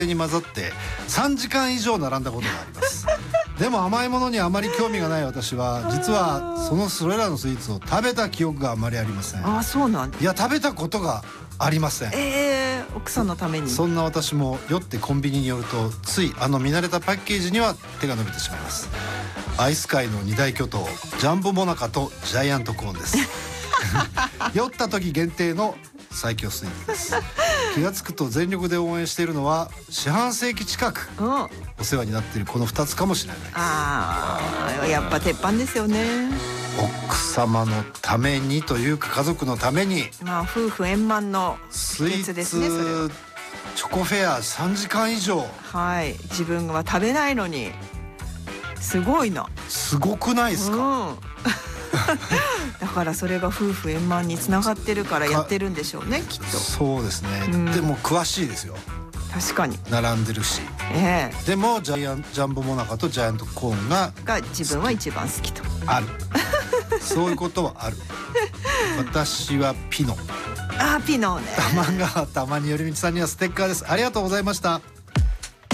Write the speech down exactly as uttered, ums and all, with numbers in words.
に混ざってさんじかん以上並んだことがあります。でも甘いものにあまり興味がない私は実はそのそれらのスイーツを食べた記憶があまりありません。 あ、そうなんだ。 いや食べたことがありません。 えー、奥さんのために。 そんな私も酔ってコンビニに寄るとついあの見慣れたパッケージには手が伸びてしまいます。アイス界の二大巨頭ジャンボモナカとジャイアントコーンです。酔った時限定の最強スイーツです。気がつくと全力で応援しているのは四半世紀近くお世話になっているこのふたつかもしれないです。 ああ、やっぱ鉄板ですよね。 奥様のためにというか家族のために、 まあ夫婦円満のスイーツですね、それは。 チョコフェアさんじかん以上。 はい、自分は食べないのにすごいな。 すごくないですか、 うん、だからそれが夫婦円満につながってるからやってるんでしょうね、きっと。 そうですね、うん、でも詳しいですよ。 確かに並んでるし、 ええ、 でもジャイアンジャンボモナカとジャイアントコーンがが自分は一番好きとある。そういうことはある。私はピノ。 あー、ピノね。 玉川たまによりみちさんにはステッカーです。ありがとうございました。